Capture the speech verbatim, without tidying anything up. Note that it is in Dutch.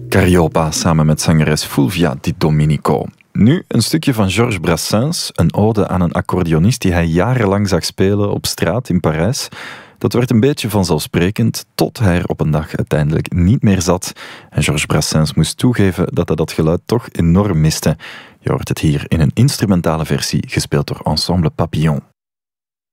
Carioba samen met zangeres Fulvia Di Domenico. Nu een stukje van Georges Brassens, een ode aan een accordeonist die hij jarenlang zag spelen op straat in Parijs. Dat werd een beetje vanzelfsprekend, tot hij er op een dag uiteindelijk niet meer zat. En Georges Brassens moest toegeven dat hij dat geluid toch enorm miste. Je hoort het hier in een instrumentale versie, gespeeld door Ensemble Papillon.